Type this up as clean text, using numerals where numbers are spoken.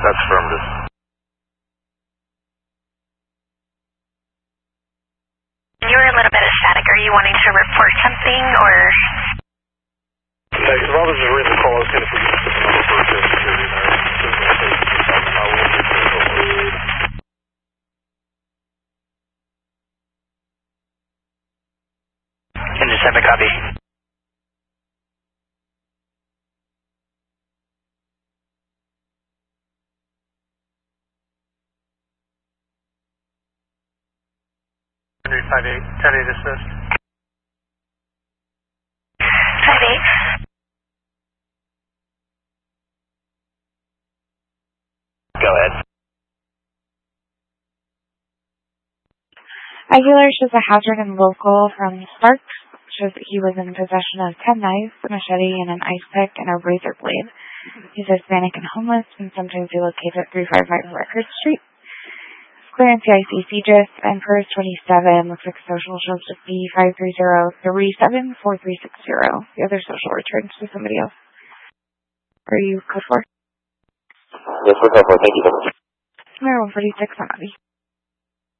That's affirmative. You were a little bit ecstatic. Are you wanting to report something, or? As long as you're in the call, I was going to put you for security there. Can you send me a copy? Henry 5-8, 10-8 assist. 5-8. Go ahead. Aguilar shows a hazard and local from Sparks. Shows that he was in possession of 10 knives, a machete, and an ice pick, and a razor blade. He's Hispanic and homeless, and sometimes he locates at 355 Record Street. Clearance CIC CGIS, and PERS 27, looks like social shows to be 530-374360. The other social returns to somebody else. Are you code 4? Yes, we're code 4. Thank you so much. Square 146 on Abby.